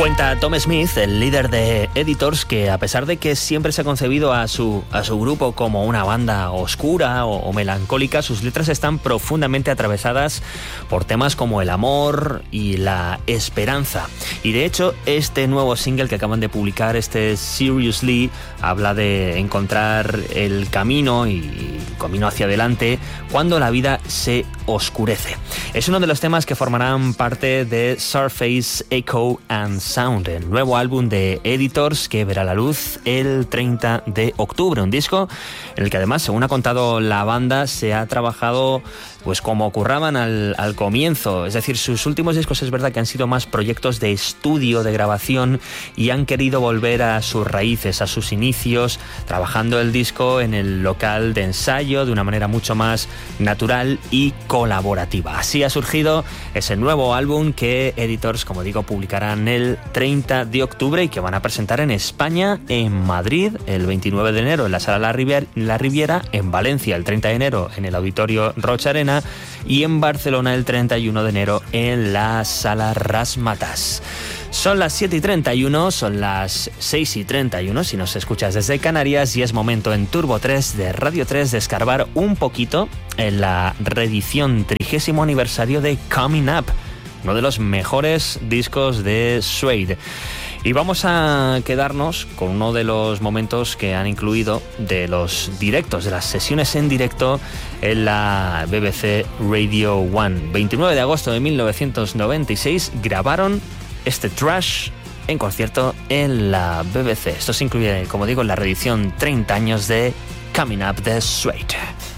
Cuenta Tom Smith, el líder de Editors, que a pesar de que siempre se ha concebido a su grupo como una banda oscura o melancólica, sus letras están profundamente atravesadas por temas como el amor y la esperanza. Y de hecho, este nuevo single que acaban de publicar, este Seriously, habla de encontrar el camino y el camino hacia adelante cuando la vida se oscurece. Es uno de los temas que formarán parte de Surface, Echo and Sound, el nuevo álbum de Editors que verá la luz el 30 de octubre. Un disco en el que además, según ha contado la banda, se ha trabajado pues como curraban al comienzo. Es decir, sus últimos discos es verdad que han sido más proyectos de estudio, de grabación, y han querido volver a sus raíces, a sus inicios, trabajando el disco en el local de ensayo de una manera mucho más natural y colaborativa. Así ha surgido ese nuevo álbum que Editors, como digo, publicarán el 30 de octubre y que van a presentar en España, en Madrid el 29 de enero en la Sala La Riviera, en Valencia el 30 de enero en el Auditorio Rocha Arena y en Barcelona el 31 de enero en la Sala Razzmatazz. Son las 7:31, son las 6:31 si nos escuchas desde Canarias, y es momento en Turbo 3 de Radio 3 de escarbar un poquito en la reedición 30º aniversario de Coming Up, uno de los mejores discos de Suede. Y vamos a quedarnos con uno de los momentos que han incluido de los directos, de las sesiones en directo en la BBC Radio 1. 29 de agosto de 1996 grabaron este Trash en concierto en la BBC. Esto se incluye, como digo, en la reedición 30 años de Coming Up de Suede.